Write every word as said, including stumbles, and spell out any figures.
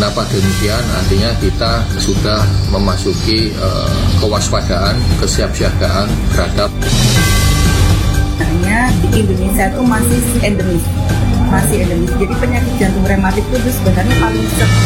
Kenapa demikian? Artinya kita sudah memasuki uh, kewaspadaan, kesiapsiagaan terhadap. Sebenarnya di Indonesia itu masih endemis, masih endemis. Jadi penyakit jantung rematik itu sebenarnya paling